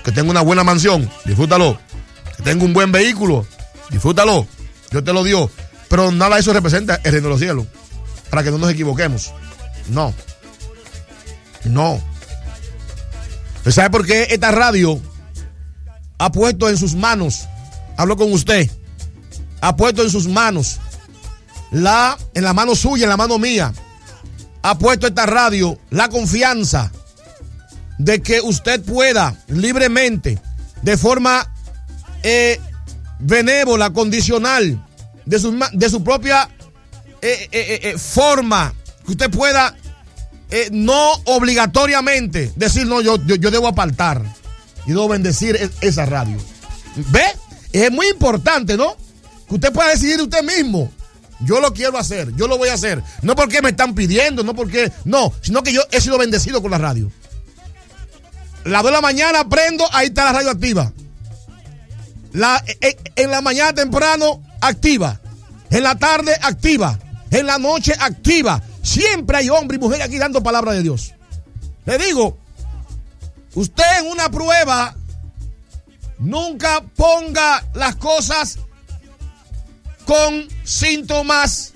que tenga una buena mansión, disfrútalo. Que tenga un buen vehículo, disfrútalo. Dios te lo dio. Pero nada de eso representa el reino de los cielos. Para que no nos equivoquemos. No. ¿Sabe por qué esta radio ha puesto en sus manos? Hablo con usted. Ha puesto en sus manos, en la mano suya, en la mano mía, ha puesto esta radio la confianza de que usted pueda libremente, de forma benévola, condicional, de su propia forma, que usted pueda no obligatoriamente decir, no, yo debo apartar y debo bendecir esa radio. ¿Ve? Es muy importante, ¿no? Que usted pueda decidir usted mismo. Yo lo quiero hacer, yo lo voy a hacer. No porque me están pidiendo, sino que yo he sido bendecido con la radio. Las 2 de la mañana prendo, ahí está la radio activa. En la mañana temprano, activa. En la tarde, activa. En la noche, activa. Siempre hay hombre y mujer aquí dando palabra de Dios. Le digo, usted en una prueba, nunca ponga las cosas con síntomas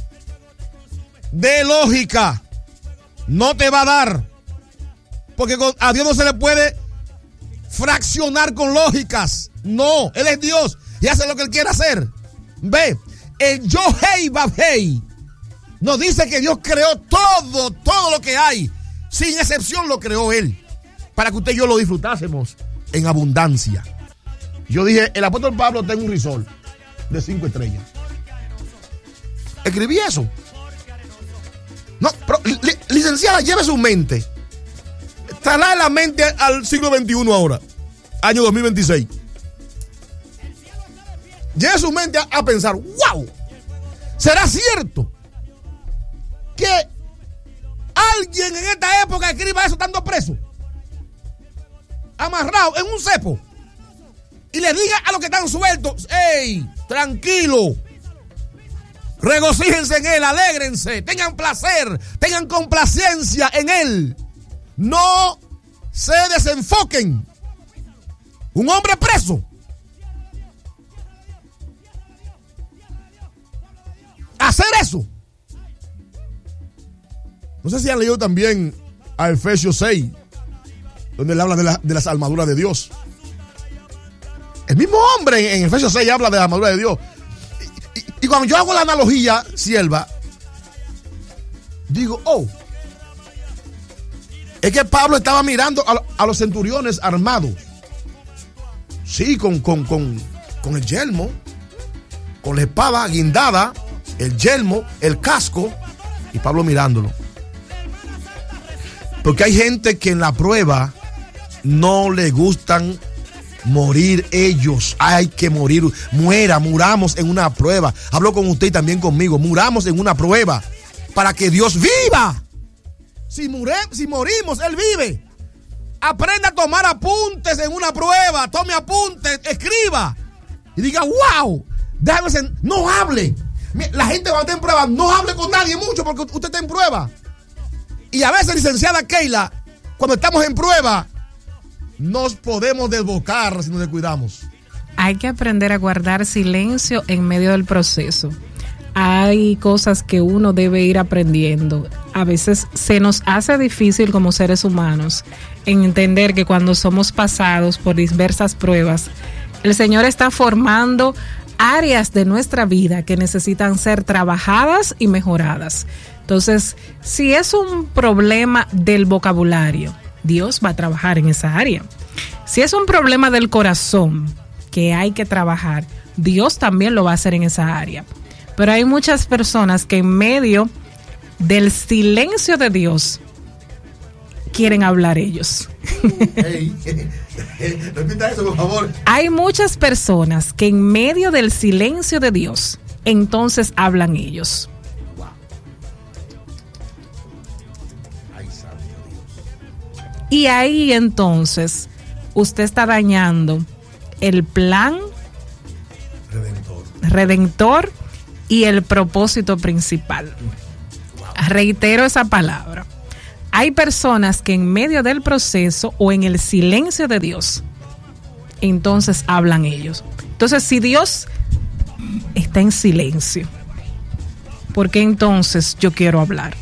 de lógica. No te va a dar. Porque a Dios no se le puede fraccionar con lógicas. No, Él es Dios y hace lo que Él quiere hacer. Ve, el Yohei Babhei nos dice que Dios creó todo lo que hay. Sin excepción lo creó Él. Para que usted y yo lo disfrutásemos en abundancia. Yo dije, el apóstol Pablo está en un resort de 5 estrellas. Escribí eso. No, pero licenciada, lleve su mente. Traslade la mente al siglo XXI ahora, año 2026. Lleve su mente a pensar, wow, ¿será cierto que alguien en esta época escriba eso estando preso, amarrado en un cepo, y le diga a los que están sueltos, hey, tranquilo, regocíjense en Él, alégrense, tengan placer, tengan complacencia en Él, no se desenfoquen? Un hombre preso, hacer eso. No sé si han leído también a Efesios 6, donde él habla de las armaduras de Dios. El mismo hombre en Efesios 6 habla de la armadura de Dios. Y cuando yo hago la analogía, sierva, digo, es que Pablo estaba mirando a los centuriones armados. Sí, con el yelmo, con la espada guindada, el yelmo, el casco, y Pablo mirándolo. Porque hay gente que en la prueba no le gustan morir ellos. Hay que morir. Muramos en una prueba. Hablo con usted y también conmigo. Muramos en una prueba para que Dios viva. Si morimos, Él vive. Aprenda a tomar apuntes en una prueba. Tome apuntes, escriba. Y diga, wow, no hable. La gente cuando está en prueba, no hable con nadie mucho porque usted está en prueba. Y a veces, licenciada Keila, cuando estamos en prueba, nos podemos desbocar si nos descuidamos. Hay que aprender a guardar silencio en medio del proceso. Hay cosas que uno debe ir aprendiendo. A veces se nos hace difícil como seres humanos entender que cuando somos pasados por diversas pruebas, el Señor está formando áreas de nuestra vida que necesitan ser trabajadas y mejoradas. Entonces, si es un problema del vocabulario, Dios va a trabajar en esa área. Si es un problema del corazón que hay que trabajar, Dios también lo va a hacer en esa área. Pero hay muchas personas que en medio del silencio de Dios quieren hablar ellos. Repita eso, por favor. Hay muchas personas que en medio del silencio de Dios, entonces hablan ellos. Y ahí entonces usted está dañando el plan redentor y el propósito principal. Reitero esa palabra. Hay personas que en medio del proceso o en el silencio de Dios entonces hablan ellos. Entonces, si Dios está en silencio, ¿por qué entonces yo quiero hablar?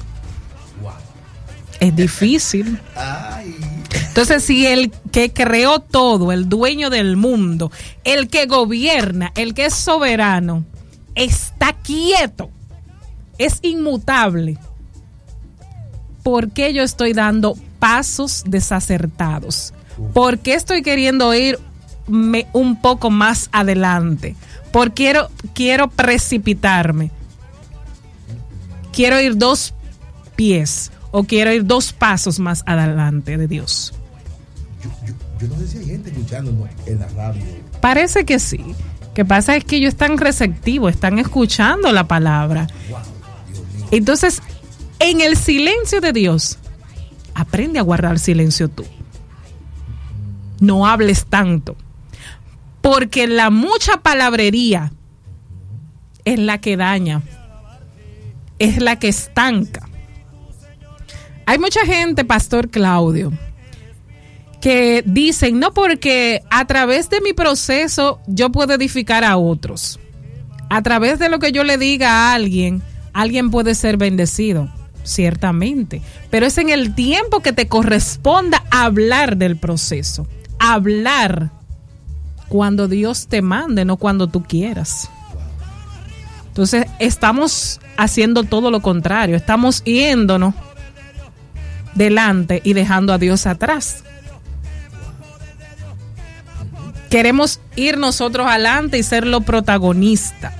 Es difícil. Entonces, si el que creó todo, el dueño del mundo, el que gobierna, el que es soberano, está quieto, es inmutable, ¿por qué yo estoy dando pasos desacertados? ¿Por qué estoy queriendo irme un poco más adelante? ¿Por qué quiero precipitarme? Quiero ir 2 pies o quiero ir 2 pasos más adelante de Dios. Yo no sé si hay gente escuchándonos en la radio. Parece que sí. Lo que pasa es que ellos están receptivos, están escuchando la palabra. Wow, Dios mío. Entonces, en el silencio de Dios, aprende a guardar silencio tú. No hables tanto. Porque la mucha palabrería es la que daña, es la que estanca. Hay mucha gente, Pastor Claudio, que dicen, no, porque a través de mi proceso yo puedo edificar a otros. A través de lo que yo le diga a alguien, alguien puede ser bendecido, ciertamente. Pero es en el tiempo que te corresponda hablar del proceso. Hablar cuando Dios te mande, no cuando tú quieras. Entonces, estamos haciendo todo lo contrario. Estamos yéndonos delante y dejando a Dios atrás. Queremos ir nosotros adelante y ser los protagonistas.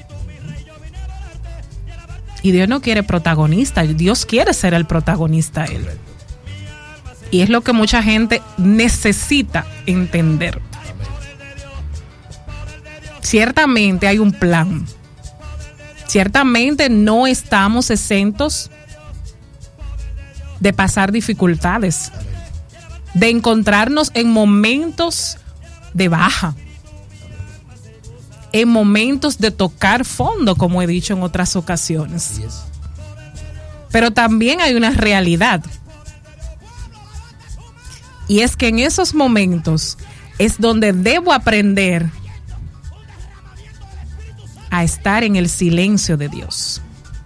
Y Dios no quiere protagonista, Dios quiere ser el protagonista Él. Y es lo que mucha gente necesita entender. Ciertamente hay un plan. Ciertamente no estamos exentos de pasar dificultades, de encontrarnos en momentos de baja, en momentos de tocar fondo, como he dicho en otras ocasiones. Pero también hay una realidad, y es que en esos momentos es donde debo aprender a estar en el silencio de Dios.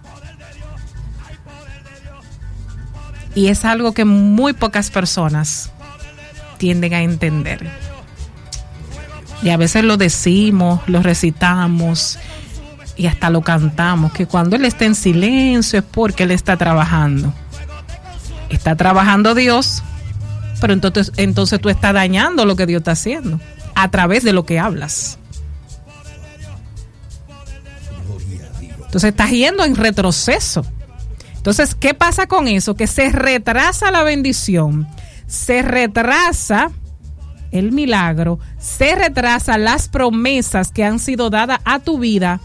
Y es algo que muy pocas personas tienden a entender. Y a veces lo decimos, lo recitamos y hasta lo cantamos, que cuando Él está en silencio es porque Él está trabajando. Está trabajando Dios, pero entonces tú estás dañando lo que Dios está haciendo a través de lo que hablas. Entonces estás yendo en retroceso. Entonces, ¿qué pasa con eso? Que se retrasa la bendición, se retrasa el milagro, se retrasa las promesas que han sido dadas a tu vida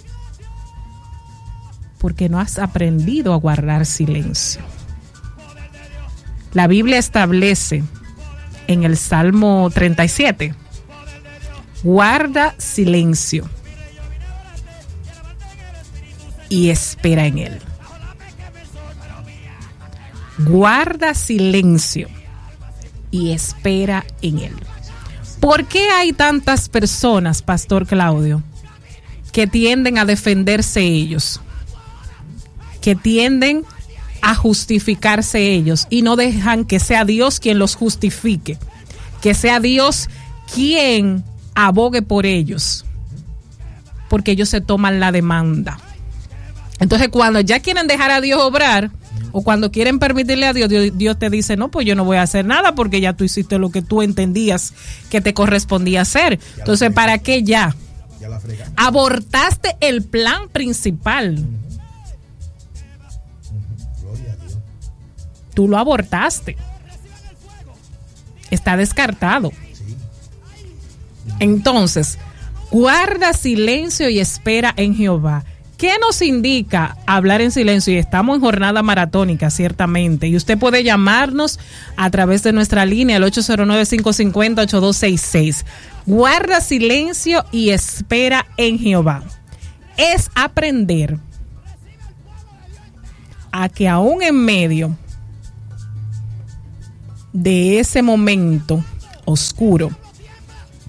porque no has aprendido a guardar silencio. La Biblia establece en el Salmo 37, guarda silencio y espera en Él. Guarda silencio y espera en Él. ¿Por qué hay tantas personas, Pastor Claudio, que tienden a defenderse ellos, que tienden a justificarse ellos y no dejan que sea Dios quien los justifique, que sea Dios quien abogue por ellos? Porque ellos se toman la demanda. Entonces, cuando ya quieren dejar a Dios obrar, o cuando quieren permitirle a Dios, Dios te dice, no, pues yo no voy a hacer nada porque ya tú hiciste lo que tú entendías que te correspondía hacer. Entonces, ¿para qué ya? Abortaste el plan principal. Tú lo abortaste. Está descartado. Entonces, guarda silencio y espera en Jehová. ¿Qué nos indica hablar en silencio? Y estamos en jornada maratónica, ciertamente. Y usted puede llamarnos a través de nuestra línea, el 809-550-8266. Guarda silencio y espera en Jehová. Es aprender a que aún en medio de ese momento oscuro,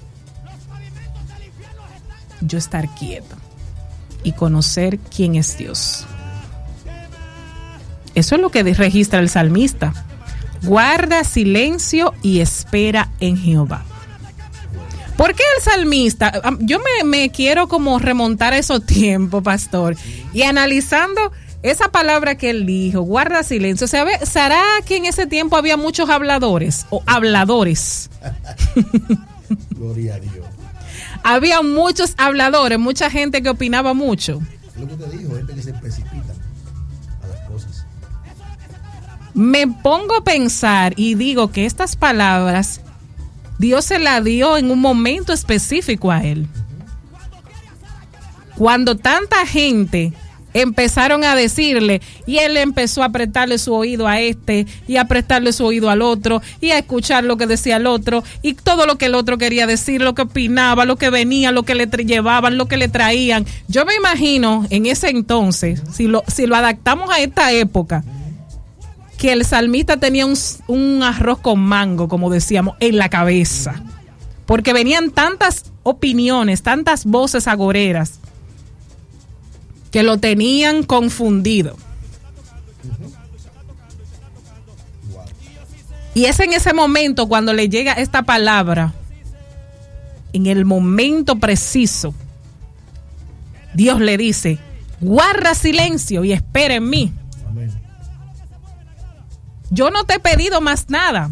yo estar quieto y conocer quién es Dios. Eso es lo que registra el salmista. Guarda silencio y espera en Jehová. ¿Por qué el salmista? Yo me quiero como remontar a esos tiempos, pastor, y analizando esa palabra que él dijo, guarda silencio. O sea, ¿será que en ese tiempo había muchos habladores o habladores? Gloria a Dios. Había muchos habladores, mucha gente que opinaba mucho. Lo que te dijo, gente que se precipita a las cosas. Me pongo a pensar y digo que estas palabras Dios se las dio en un momento específico a él. Cuando tanta gente empezaron a decirle, y él empezó a prestarle su oído a este y a prestarle su oído al otro y a escuchar lo que decía el otro y todo lo que el otro quería decir, lo que opinaba, lo que venía, lo que le llevaban, lo que le traían. Yo me imagino en ese entonces, si lo adaptamos a esta época, que el salmista tenía un arroz con mango, como decíamos, en la cabeza, porque venían tantas opiniones, tantas voces agoreras que lo tenían confundido. Y es en ese momento cuando le llega esta palabra, en el momento preciso, Dios le dice, guarda silencio y espera en mí. Amén. Yo no te he pedido más nada.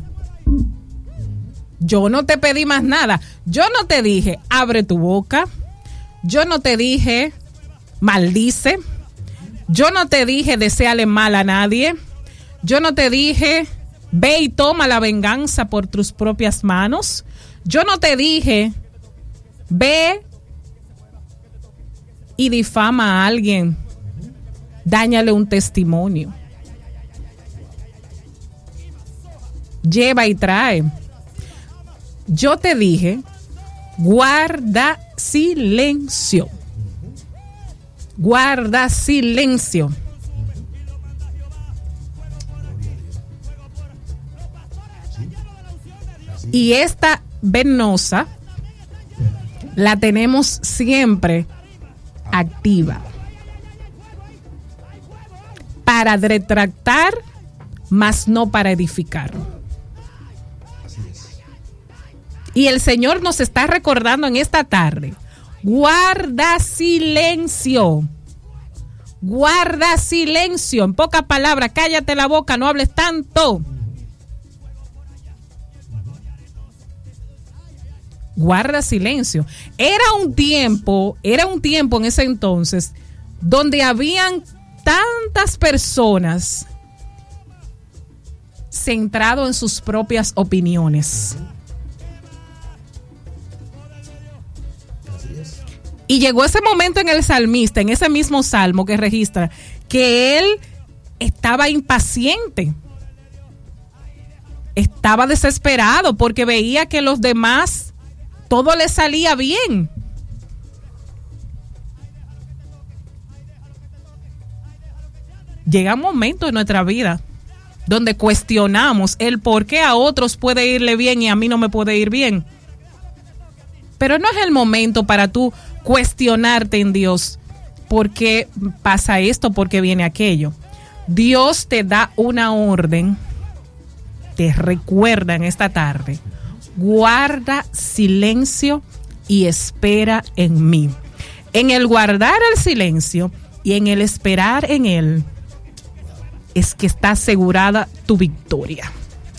Yo no te pedí más nada. Yo no te dije, abre tu boca. Yo no te dije, maldice. Yo no te dije, deséale mal a nadie. Yo no te dije, ve y toma la venganza por tus propias manos. Yo no te dije, ve y difama a alguien. Dáñale un testimonio. Lleva y trae. Yo te dije, guarda silencio. Guarda silencio. Y esta venosa la tenemos siempre activa para retractar, mas no para edificar. Y el Señor nos está recordando en esta tarde, guarda silencio. Guarda silencio. En pocas palabras, cállate la boca, no hables tanto. Guarda silencio. Era un tiempo en ese entonces donde habían tantas personas centradas en sus propias opiniones. Y llegó ese momento en el salmista, en ese mismo salmo que registra, que él estaba impaciente. Estaba desesperado porque veía que los demás todo les salía bien. Llega un momento en nuestra vida donde cuestionamos el por qué a otros puede irle bien y a mí no me puede ir bien. Pero no es el momento para tú cuestionarte en Dios. ¿Por qué pasa esto? ¿Por qué viene aquello? Dios te da una orden, te recuerda en esta tarde, guarda silencio y espera en mí. En el guardar el silencio y en el esperar en Él, es que está asegurada tu victoria.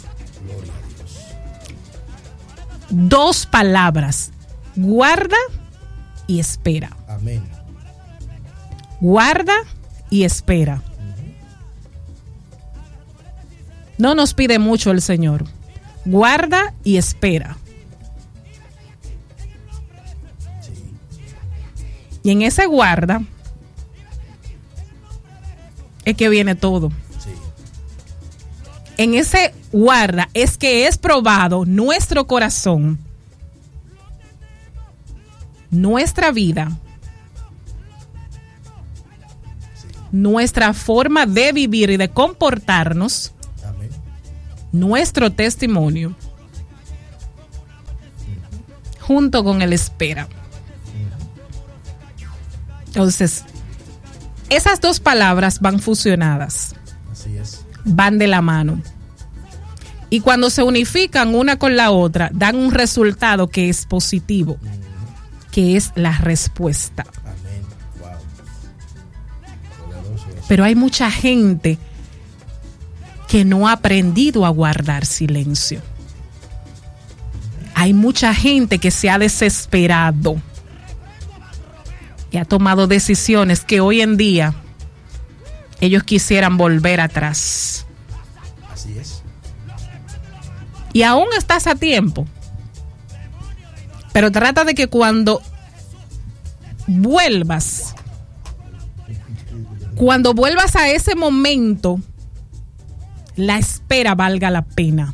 Dos palabras: guarda y espera. Amén. Guarda y espera. No nos pide mucho el Señor. Guarda y espera. Y en ese guarda es que viene todo. En ese guarda es que es probado nuestro corazón, nuestra vida, nuestra forma de vivir y de comportarnos, nuestro testimonio, junto con el espera. Entonces, esas dos palabras van fusionadas. Así es. Van de la mano. Y cuando se unifican una con la otra, dan un resultado que es positivo, que es la respuesta. Amén. Wow. Poderoso eso. Pero hay mucha gente que no ha aprendido a guardar silencio. Hay mucha gente que se ha desesperado y ha tomado decisiones que hoy en día ellos quisieran volver atrás. Así es. Y aún estás a tiempo. Pero trata de que cuando vuelvas a ese momento, la espera valga la pena.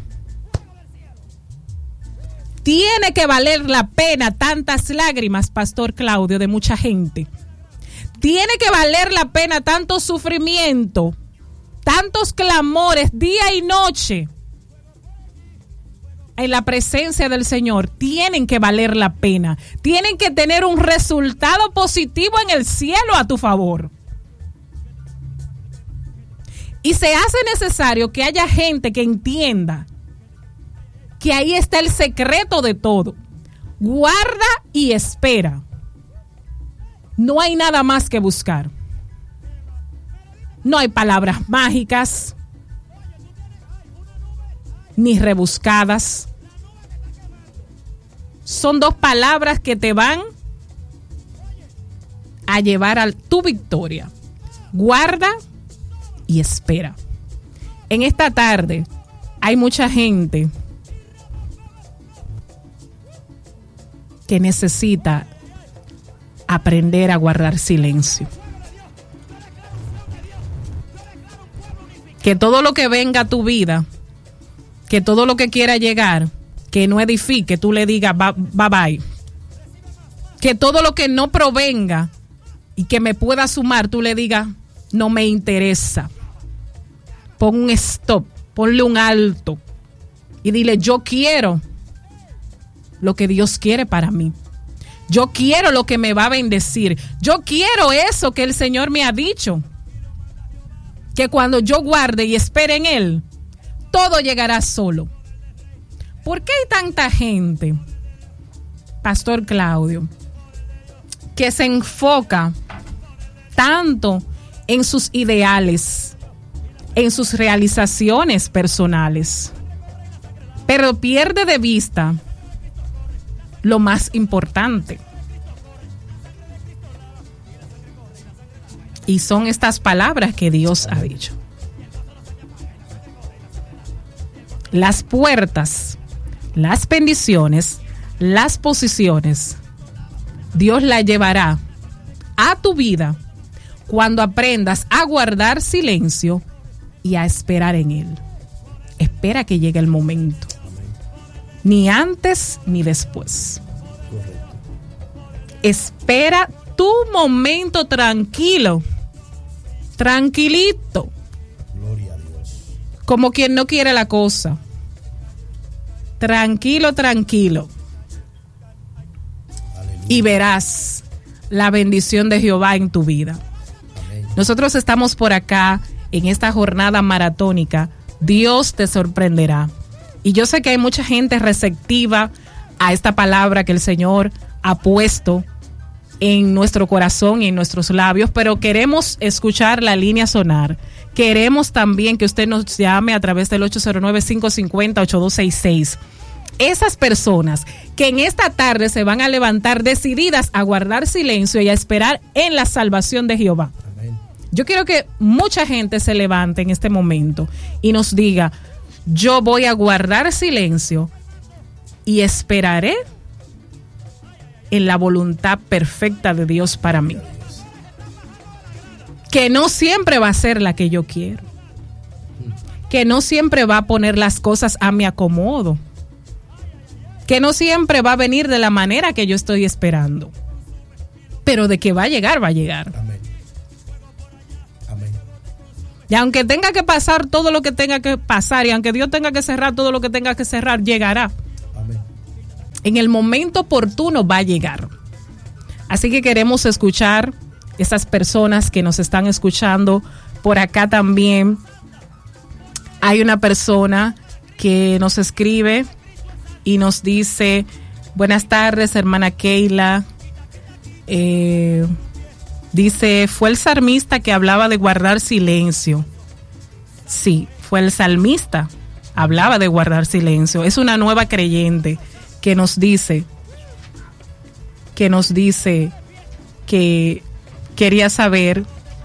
Tiene que valer la pena tantas lágrimas, Pastor Claudio, de mucha gente. Tiene que valer la pena tanto sufrimiento, tantos clamores día y noche en la presencia del Señor. Tienen que valer la pena. Tienen que tener un resultado positivo en el cielo a tu favor. Y se hace necesario que haya gente que entienda que ahí está el secreto de todo. Guarda y espera. No hay nada más que buscar. No hay palabras mágicas, ni rebuscadas. Son dos palabras que te van a llevar a tu victoria. Guarda y espera. En esta tarde hay mucha gente que necesita aprender a guardar silencio. Que todo lo que venga a tu vida, que todo lo que quiera llegar, que no edifique, tú le digas bye bye. Que todo lo que no provenga y que me pueda sumar, tú le digas no me interesa. Pon un stop, ponle un alto y dile yo quiero lo que Dios quiere para mí. Yo quiero lo que me va a bendecir. Yo quiero eso que el Señor me ha dicho. Que cuando yo guarde y espere en Él, todo llegará solo. ¿Por qué hay tanta gente, Pastor Claudio, que se enfoca tanto en sus ideales, en sus realizaciones personales, pero pierde de vista lo más importante? Y son estas palabras que Dios ha dicho. Las puertas, las bendiciones, las posiciones, Dios las llevará a tu vida cuando aprendas a guardar silencio y a esperar en Él. Espera que llegue el momento. Ni antes ni después. Correcto. Espera tu momento tranquilo. Tranquilito. Gloria a Dios. Como quien no quiere la cosa. Tranquilo, tranquilo. Aleluya. Y verás la bendición de Jehová en tu vida. Amén. Nosotros estamos por acá en esta jornada maratónica. Dios te sorprenderá. Y yo sé que hay mucha gente receptiva a esta palabra que el Señor ha puesto en nuestro corazón y en nuestros labios, pero queremos escuchar la línea sonar. Queremos también que usted nos llame a través del 809-550-8266. Esas personas que en esta tarde se van a levantar decididas a guardar silencio y a esperar en la salvación de Jehová. Amén. Yo quiero que mucha gente se levante en este momento y nos diga: yo voy a guardar silencio y esperaré en la voluntad perfecta de Dios para mí. Que no siempre va a ser la que yo quiero. Que no siempre va a poner las cosas a mi acomodo. Que no siempre va a venir de la manera que yo estoy esperando. Pero de que va a llegar, va a llegar. Amén. Amén. Y aunque tenga que pasar todo lo que tenga que pasar, y aunque Dios tenga que cerrar todo lo que tenga que cerrar, llegará. Amén. En el momento oportuno va a llegar. Así que queremos escuchar esas personas que nos están escuchando. Por acá también hay una persona que nos escribe y nos dice: buenas tardes, hermana Keila. Dice, fue el salmista que hablaba de guardar silencio. Sí, fue el salmista, hablaba de guardar silencio. Es una nueva creyente que nos dice que quería saber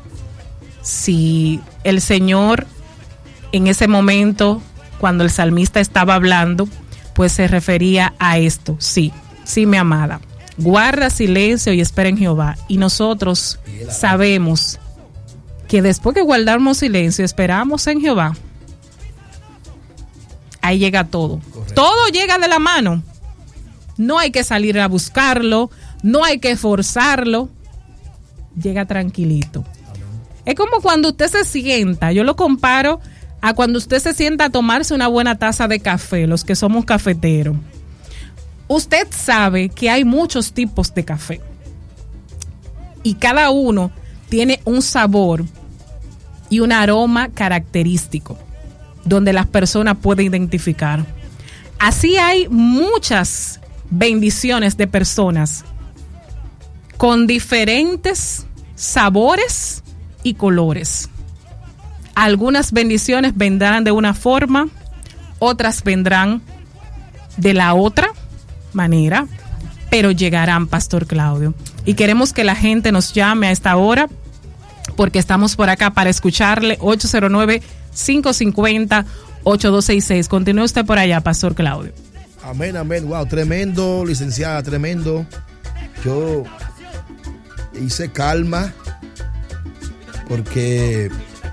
si el Señor en ese momento, cuando el salmista estaba hablando, pues se refería a esto. Sí, mi amada, guarda silencio y espera en Jehová. Y nosotros sabemos que después que guardamos silencio, esperamos en Jehová, ahí llega todo. Correcto. Todo llega de la mano. No hay que salir a buscarlo, no hay que forzarlo. Llega tranquilito. Amén. Es como cuando usted se sienta, yo lo comparo a cuando usted se sienta a tomarse una buena taza de café, los que somos cafeteros. Usted sabe que hay muchos tipos de café y cada uno tiene un sabor y un aroma característico donde las personas pueden identificar. Así hay muchas bendiciones de personas con diferentes sabores y colores. Algunas bendiciones vendrán de una forma, otras vendrán de la otra manera, pero llegarán, Pastor Claudio. Y queremos que la gente nos llame a esta hora, porque estamos por acá para escucharle. 809-550-8266. Continúe usted por allá, Pastor Claudio. Amén, amén. Wow, tremendo, licenciada, tremendo. Yo hice calma porque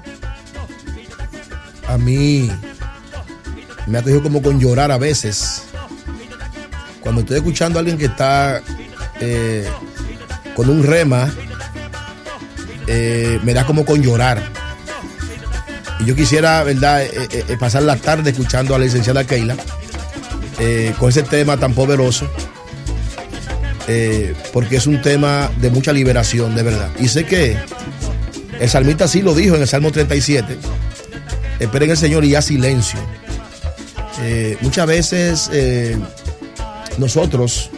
a mí me ha tenido como con llorar a veces. Cuando estoy escuchando a alguien que está con un rema, me da como con llorar. Y yo quisiera, ¿verdad?, pasar la tarde escuchando a la licenciada Keila con ese tema tan poderoso, porque es un tema de mucha liberación, de verdad. Y sé que el salmista sí lo dijo en el Salmo 37. Esperen el Señor y haz silencio. Muchas veces nosotros,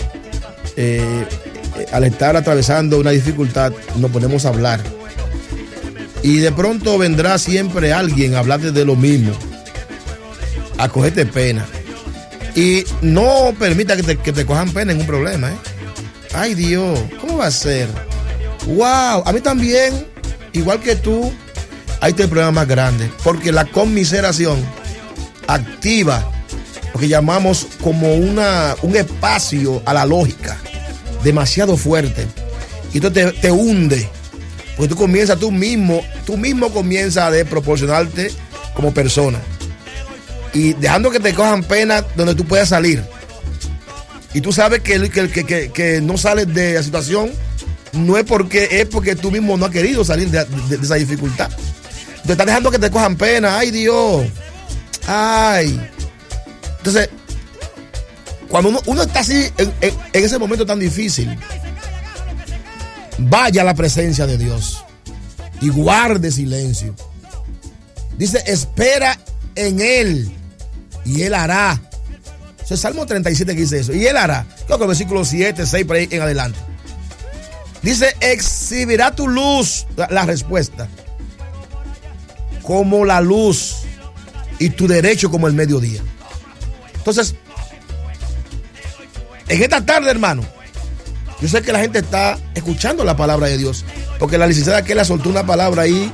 al estar atravesando una dificultad, nos ponemos a hablar. Y de pronto vendrá siempre alguien a hablarte de lo mismo, a cogerte pena. Y no permita que te cojan pena en un problema, ¿eh? Ay, Dios, ¿cómo va a ser? Wow, a mí también, igual que tú, ahí está el problema más grande. Porque la conmiseración activa lo que llamamos como un espacio a la lógica demasiado fuerte. Y esto te hunde. Porque tú mismo comienzas a desproporcionarte como persona. Y dejando que te cojan pena donde tú puedas salir. Y tú sabes que no sales de la situación, no es porque tú mismo no has querido salir de esa dificultad. Te estás dejando que te cojan pena. Ay, Dios. Ay. Entonces, cuando uno está así, en ese momento tan difícil, vaya a la presencia de Dios y guarde silencio. Dice, espera en Él y Él hará. Es el Salmo 37 que dice eso. Y Él hará. Creo que el versículo 7, 6 por ahí en adelante. Dice, exhibirá tu luz, la respuesta, como la luz, y tu derecho como el mediodía. Entonces, en esta tarde, hermano, yo sé que la gente está escuchando la palabra de Dios, porque la licenciada Keila soltó una palabra ahí,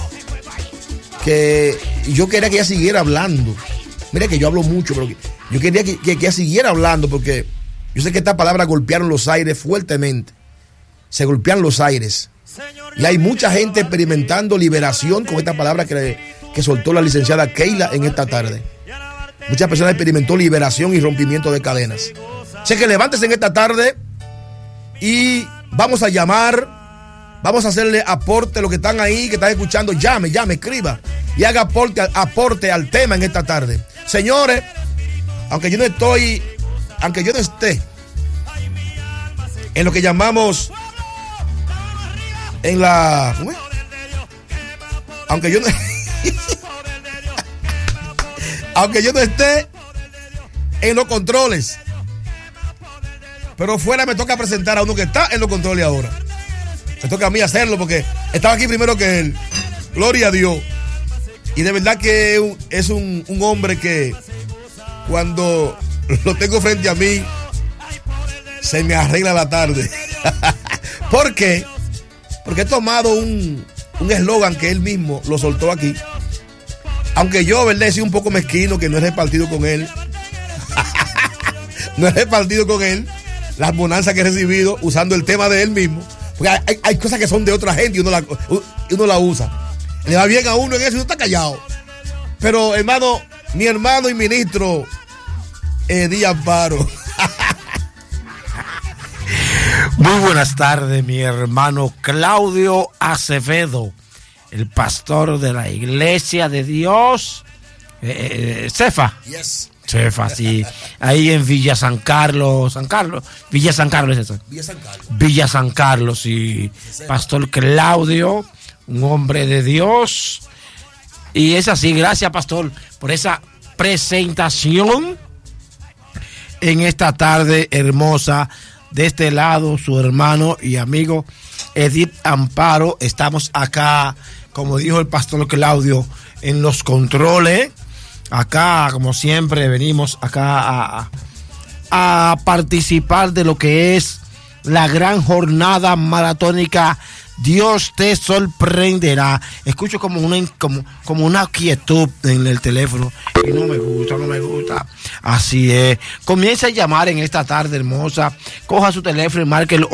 que yo quería que ella siguiera hablando. Mira que yo hablo mucho, pero yo quería que ella siguiera hablando, porque yo sé que estas palabras golpearon los aires fuertemente. Se golpean los aires. Y hay mucha gente experimentando liberación con esta palabra que soltó la licenciada Keila en esta tarde. Muchas personas experimentó liberación y rompimiento de cadenas. Sé que levántese en esta tarde y vamos a llamar, vamos a hacerle aporte a los que están ahí, que están escuchando. Llame, escriba y haga aporte al tema en esta tarde. Señores, aunque yo no esté en lo que llamamos en la... ¿cómo es? Aunque yo no... aunque yo no esté en los controles, pero fuera me toca presentar a uno que está en los controles ahora. Me toca a mí hacerlo porque estaba aquí primero que él. Gloria a Dios. Y de verdad que es un hombre que cuando lo tengo frente a mí se me arregla la tarde. ¿Por qué? Porque he tomado un eslogan que él mismo lo soltó aquí. Aunque yo, ¿verdad?, he sido un poco mezquino, que no he repartido con él. No he repartido con él las bonanzas que he recibido usando el tema de él mismo. Porque hay cosas que son de otra gente y uno la usa. Le va bien a uno en eso y uno está callado. Pero, hermano, mi hermano y ministro Díaz Amparo. Muy buenas tardes, mi hermano Claudio Acevedo, el pastor de la Iglesia de Dios, Cefa. Yes. Cefa, sí. Ahí en Villa San Carlos. Villa San Carlos es eso. Villa San Carlos, sí. Pastor Claudio, un hombre de Dios. Y es así, gracias, pastor, por esa presentación en esta tarde hermosa. De este lado, su hermano y amigo Edith Amparo. Estamos acá, como dijo el pastor Claudio, en los controles. Acá, como siempre, venimos acá a participar de lo que es la gran jornada maratónica. Dios te sorprenderá. Escucho como una quietud en el teléfono y no me gusta. Así es. Comienza a llamar en esta tarde hermosa. Coja su teléfono y marque el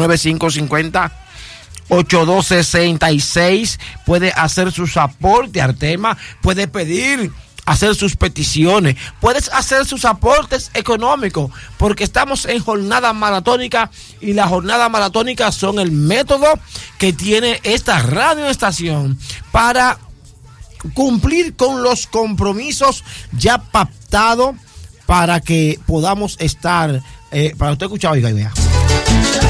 809-550-8266. Puede hacer sus aportes al tema. Puede pedir, hacer sus peticiones, puedes hacer sus aportes económicos, porque estamos en jornada maratónica y la jornada maratónica son el método que tiene esta radioestación para cumplir con los compromisos ya pactados para que podamos estar, para usted escuchar, oiga, vea.